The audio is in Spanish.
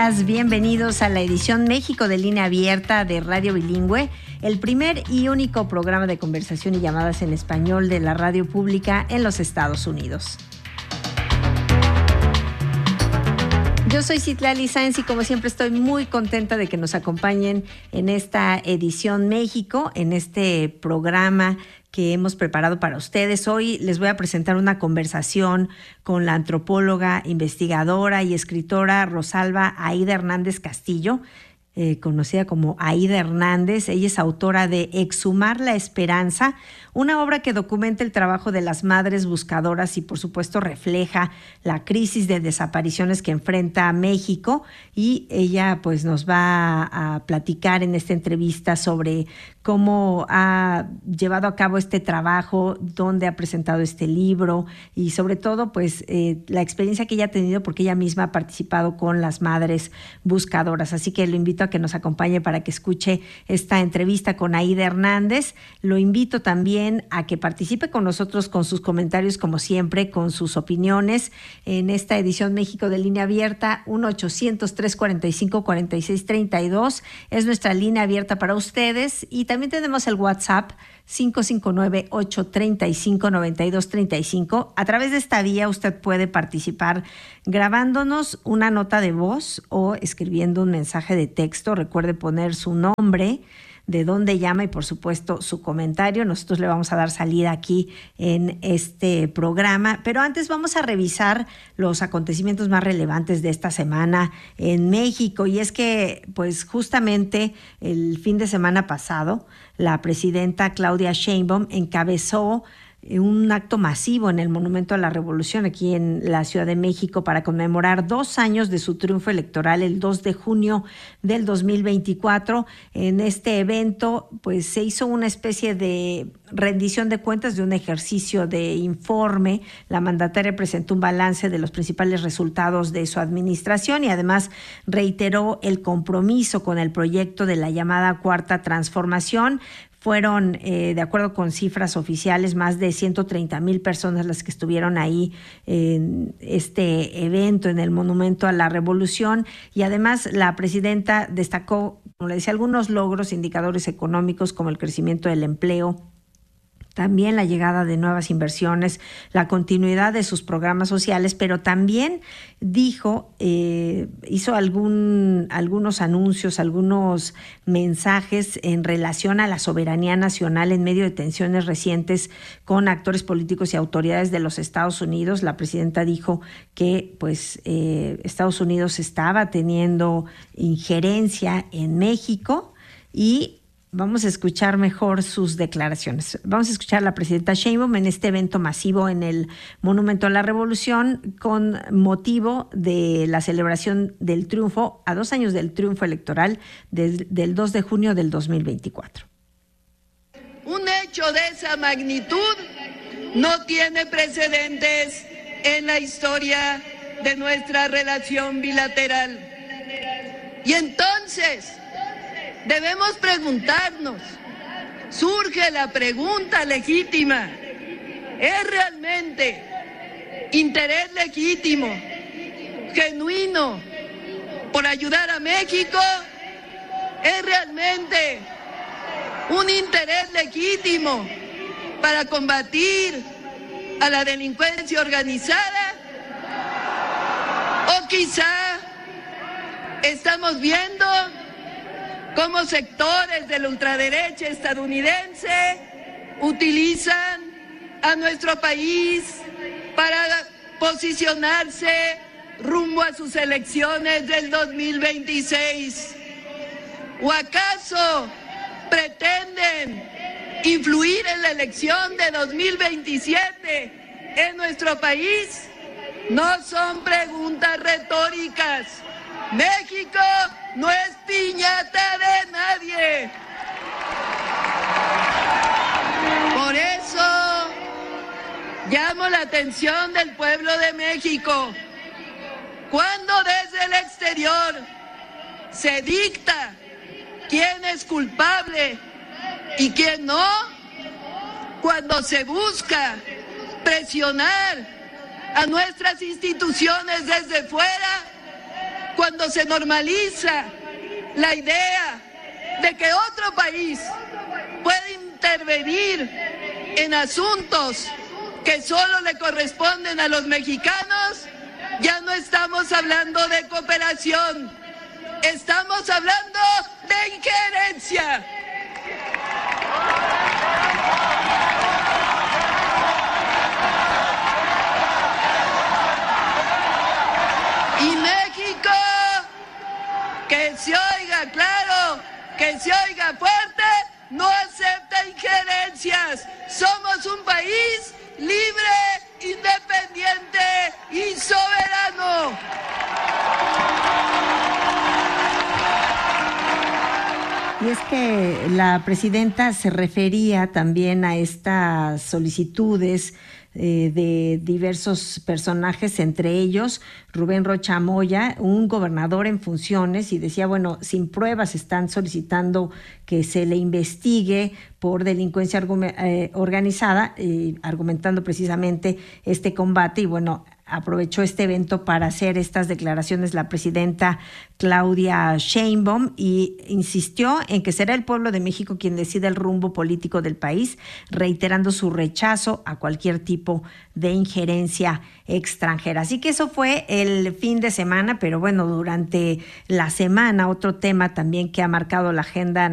días, bienvenidos a la edición México de Línea Abierta de Radio Bilingüe, el primer y único programa de conversación y llamadas en español de la radio pública en los Estados Unidos. Yo soy Citlali Sáenz y como siempre estoy muy contenta de que nos acompañen en esta edición México, en este programa que hemos preparado para ustedes. Hoy les voy a presentar una conversación con la antropóloga, investigadora y escritora Rosalba Aída Hernández Castillo, conocida como Aída Hernández. Ella es autora de Exhumar la Esperanza, una obra que documenta el trabajo de las madres buscadoras y por supuesto refleja la crisis de desapariciones que enfrenta México, y ella pues nos va a platicar en esta entrevista sobre cómo ha llevado a cabo este trabajo, dónde ha presentado este libro y sobre todo pues la experiencia que ella ha tenido porque ella misma ha participado con las madres buscadoras. Así que lo invito a que nos acompañe para que escuche esta entrevista con Aída Hernández. Lo invito también a que participe con nosotros con sus comentarios, como siempre, con sus opiniones en esta edición México de Línea Abierta. 1-800-345-4632 es nuestra línea abierta para ustedes, y también tenemos el WhatsApp 559-835-9235. A través de esta vía usted puede participar grabándonos una nota de voz o escribiendo un mensaje de texto. Recuerde poner su nombre, de dónde llama y por supuesto su comentario. Nosotros le vamos a dar salida aquí en este programa, pero antes vamos a revisar los acontecimientos más relevantes de esta semana en México, y es que pues justamente el fin de semana pasado la presidenta Claudia Sheinbaum encabezó un acto masivo en el Monumento a la Revolución aquí en la Ciudad de México para conmemorar 2 años de su triunfo electoral el 2 de junio del 2024. En este evento pues se hizo una especie de rendición de cuentas, de un ejercicio de informe. La mandataria presentó un balance de los principales resultados de su administración y además reiteró el compromiso con el proyecto de la llamada Cuarta Transformación. Fueron, de acuerdo con cifras oficiales, más de 130,000 personas las que estuvieron ahí en este evento en el Monumento a la Revolución, y además la presidenta destacó, como le decía, algunos logros, indicadores económicos como el crecimiento del empleo, también la llegada de nuevas inversiones, la continuidad de sus programas sociales, pero también dijo, hizo algunos anuncios, algunos mensajes en relación a la soberanía nacional en medio de tensiones recientes con actores políticos y autoridades de los Estados Unidos. La presidenta dijo que pues Estados Unidos estaba teniendo injerencia en México, y vamos a escuchar mejor sus declaraciones. Vamos a escuchar a la presidenta Sheinbaum en este evento masivo en el Monumento a la Revolución con motivo de la celebración del triunfo, a 2 años del triunfo electoral del 2 de junio del 2024. Un hecho de esa magnitud no tiene precedentes en la historia de nuestra relación bilateral. Y entonces debemos preguntarnos, surge la pregunta legítima: ¿es realmente interés legítimo, genuino, por ayudar a México? ¿Es realmente un interés legítimo para combatir a la delincuencia organizada? ¿O quizá estamos viendo cómo sectores de la ultraderecha estadounidense utilizan a nuestro país para posicionarse rumbo a sus elecciones del 2026? ¿O acaso pretenden influir en la elección de 2027 en nuestro país? No son preguntas retóricas. México no es piñata de nadie. Por eso llamo la atención del pueblo de México. Cuando desde el exterior se dicta quién es culpable y quién no, cuando se busca presionar a nuestras instituciones desde fuera, cuando se normaliza la idea de que otro país puede intervenir en asuntos que solo le corresponden a los mexicanos, ya no estamos hablando de cooperación, estamos hablando de injerencia. Y México, que se oiga claro, que se oiga fuerte, no acepta injerencias. Somos un país libre, independiente y soberano. Y es que la presidenta se refería también a estas solicitudes de diversos personajes, entre ellos Rubén Rocha Moya, un gobernador en funciones, y decía, bueno, sin pruebas están solicitando que se le investigue por delincuencia organizada, argumentando precisamente este combate. Y bueno, aprovechó este evento para hacer estas declaraciones la presidenta Claudia Sheinbaum y insistió en que será el pueblo de México quien decida el rumbo político del país, reiterando su rechazo a cualquier tipo de injerencia extranjera. Así que eso fue el fin de semana, pero bueno, durante la semana otro tema también que ha marcado la agenda